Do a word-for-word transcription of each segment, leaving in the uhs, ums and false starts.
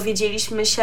dowiedzieliśmy się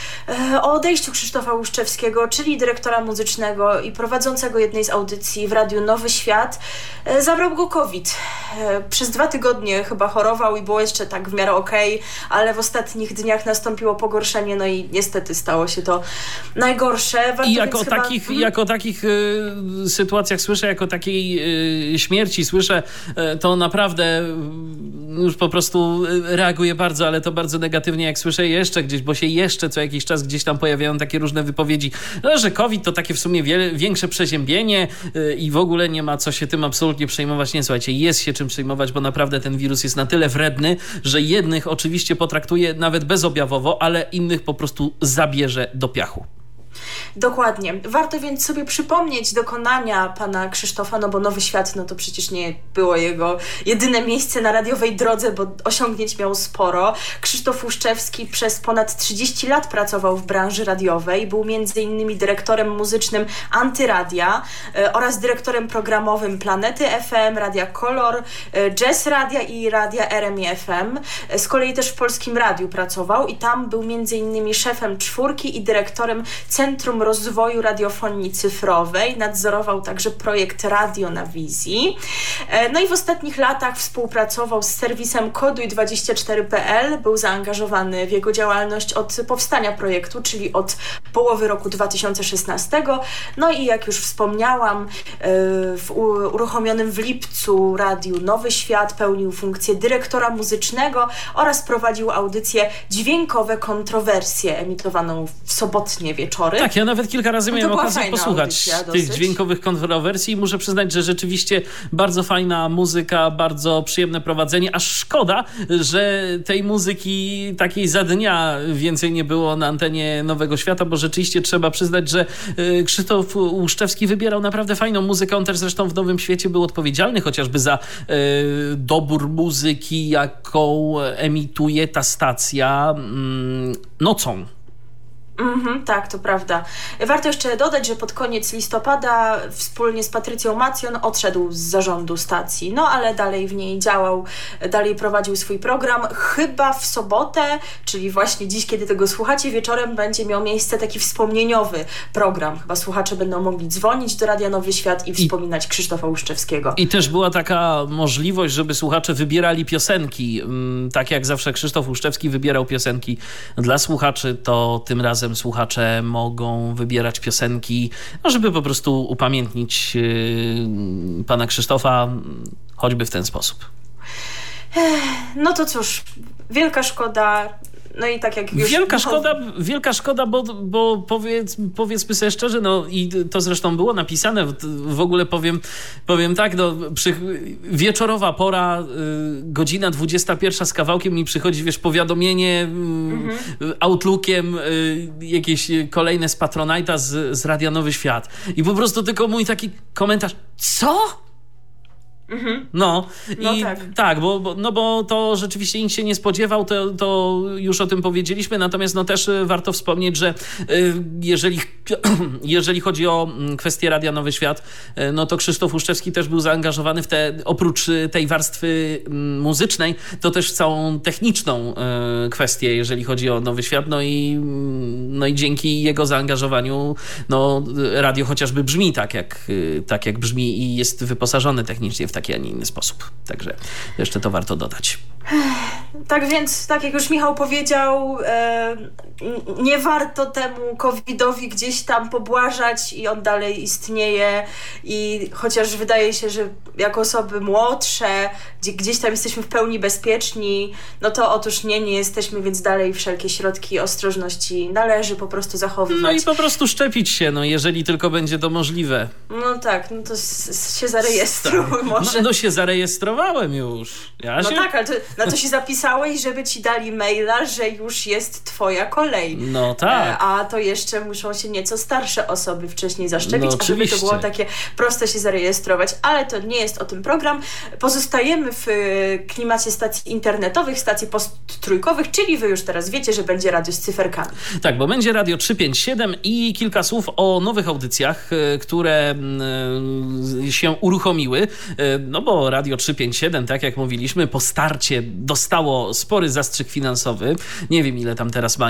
e, o odejściu Krzysztofa Łuszczewskiego, czyli dyrektora muzycznego i prowadzącego jednej z audycji w Radiu Nowy Świat. E, zabrał go COVID. E, przez dwa tygodnie chyba chorował i było jeszcze tak w miarę okej, ale w ostatnich dniach nastąpiło pogorszenie, no i niestety stało się to najgorsze. Warto I jako chyba... takich, hmm. jako takich y, sytuacjach słyszę, jako takiej y, śmierci słyszę, y, to naprawdę y, już po prostu reaguję bardzo, ale to bardzo negatywnie, jak słyszę jeszcze gdzieś, bo się jeszcze co jakiś czas gdzieś tam pojawiają takie różne wypowiedzi, no, że COVID to takie w sumie wiele, większe przeziębienie y, i w ogóle nie ma co się tym absolutnie przejmować. Nie, słuchajcie, jest się czym przejmować, bo naprawdę ten wirus jest na tyle wredny, że jednych oczywiście potraktuje nawet bezobjawowo, ale innych po prostu zabierze do piachu. Dokładnie. Warto więc sobie przypomnieć dokonania pana Krzysztofa, no bo Nowy Świat, no to przecież nie było jego jedyne miejsce na radiowej drodze, bo osiągnięć miał sporo. Krzysztof Łuszczewski przez ponad trzydzieści lat pracował w branży radiowej. Był między innymi dyrektorem muzycznym Antyradia e, oraz dyrektorem programowym Planety F M, Radia Kolor, e, Jazz Radia i Radia R M I F M. E, z kolei też w Polskim Radiu pracował i tam był między innymi szefem czwórki i dyrektorem Centrum Rozwoju Radiofonii Cyfrowej. Nadzorował także projekt Radio na Wizji. No i w ostatnich latach współpracował z serwisem koduj dwadzieścia cztery kropka p l. Był zaangażowany w jego działalność od powstania projektu, czyli od połowy roku dwa tysiące szesnastego. No i jak już wspomniałam, w uruchomionym w lipcu Radiu Nowy Świat pełnił funkcję dyrektora muzycznego oraz prowadził audycję Dźwiękowe Kontrowersje, emitowaną w sobotnie wieczory. Tak, ja nawet kilka razy no miałem okazję posłuchać audycja, tych dźwiękowych kontrowersji i muszę przyznać, że rzeczywiście bardzo fajna muzyka, bardzo przyjemne prowadzenie, aż szkoda, że tej muzyki takiej za dnia więcej nie było na antenie Nowego Świata, bo rzeczywiście trzeba przyznać, że Krzysztof Łuszczewski wybierał naprawdę fajną muzykę. On też zresztą w Nowym Świecie był odpowiedzialny chociażby za y, dobór muzyki, jaką emituje ta stacja y, nocą. Mhm, tak, to prawda. Warto jeszcze dodać, że pod koniec listopada wspólnie z Patrycją Macjon odszedł z zarządu stacji, no ale dalej w niej działał, dalej prowadził swój program. Chyba w sobotę, czyli właśnie dziś, kiedy tego słuchacie, wieczorem będzie miał miejsce taki wspomnieniowy program. Chyba słuchacze będą mogli dzwonić do Radia Nowy Świat i wspominać I, Krzysztofa Łuszczewskiego. I też była taka możliwość, żeby słuchacze wybierali piosenki. Tak jak zawsze Krzysztof Łuszczewski wybierał piosenki dla słuchaczy, to tym razem słuchacze mogą wybierać piosenki, no żeby po prostu upamiętnić yy, pana Krzysztofa choćby w ten sposób. No to cóż, wielka szkoda. No i tak jak już... Wielka szkoda, wielka szkoda, bo, bo powiedz, powiedzmy sobie szczerze, no i to zresztą było napisane, w ogóle powiem, powiem tak, no przy, wieczorowa pora, y, godzina dwudziesta pierwsza z kawałkiem mi przychodzi, wiesz, powiadomienie y, mhm. Outlookiem, y, jakieś kolejne z Patronite'a z, z Radia Nowy Świat. I po prostu tylko mój taki komentarz, co? Mhm. No, no i tak, tak bo, bo, no bo to rzeczywiście nikt się nie spodziewał, to, to już o tym powiedzieliśmy, natomiast no też warto wspomnieć, że jeżeli, jeżeli chodzi o kwestię Radia Nowy Świat, no to Krzysztof Łuszczewski też był zaangażowany w te, oprócz tej warstwy muzycznej, to też całą techniczną kwestię, jeżeli chodzi o Nowy Świat, no i, no i dzięki jego zaangażowaniu no radio chociażby brzmi tak jak, tak jak brzmi i jest wyposażone technicznie w taki, a nie inny sposób. Także jeszcze to warto dodać. Tak więc, tak jak już Michał powiedział, e, nie warto temu covidowi gdzieś tam pobłażać i on dalej istnieje i chociaż wydaje się, że jako osoby młodsze, gdzie, gdzieś tam jesteśmy w pełni bezpieczni, no to otóż nie, nie jesteśmy, więc dalej wszelkie środki ostrożności należy po prostu zachowywać. No i po prostu szczepić się, no jeżeli tylko będzie to możliwe. No tak, no to s- się zarejestruj może. No, no się zarejestrowałem już. Ja no się... tak, ale to, na to się zapisałeś, żeby ci dali maila, że już jest twoja kolej. No tak. A to jeszcze muszą się nieco starsze osoby wcześniej zaszczepić, no, a żeby to było takie proste się zarejestrować. Ale to nie jest o tym program. Pozostajemy w klimacie stacji internetowych, stacji posttrójkowych, czyli wy już teraz wiecie, że będzie radio z cyferkami. Tak, bo będzie Radio trzysta pięćdziesiąt siedem i kilka słów o nowych audycjach, które się uruchomiły. No bo Radio trzysta pięćdziesiąt siedem, tak jak mówiliśmy, po starcie dostało spory zastrzyk finansowy. Nie wiem, ile tam teraz ma